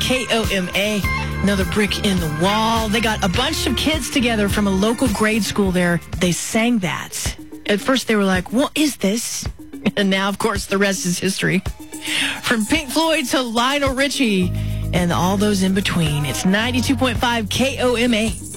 KOMA. Another brick in the wall. They got a bunch of kids together from a local grade school there. They sang that. At first they were like, what is this? And now, of course, the rest is history. From Pink Floyd to Lionel Richie and all those in between. It's 92.5 KOMA.